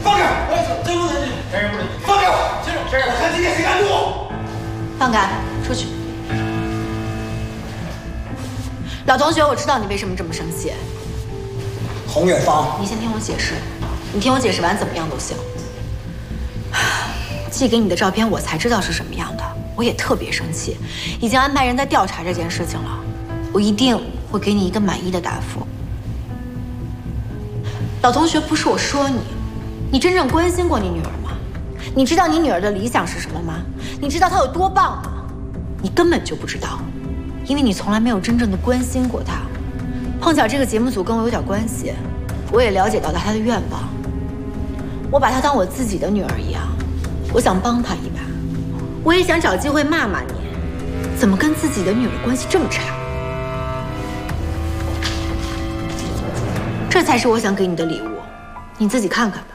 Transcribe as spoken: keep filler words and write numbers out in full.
放开！这这不能，这人不能，放开我！先生，先生，我看今天谁敢动我！ 放开，出去。老同学，我知道你为什么这么生气。 洪远芳， 你先听我解释，你听我解释完怎么样都行。寄给你的照片我才知道是什么样的，我也特别生气，已经安排人在调查这件事情了，我一定会给你一个满意的答复。老同学，不是我说你，你真正关心过你女儿吗？你知道你女儿的理想是什么吗？你知道她有多棒吗？你根本就不知道，因为你从来没有真正的关心过她。碰巧这个节目组跟我有点关系，我也了解到了她的愿望，我把她当我自己的女儿一样，我想帮她一把，我也想找机会骂骂你，怎么跟自己的女儿关系这么差？这才是我想给你的礼物，你自己看看吧。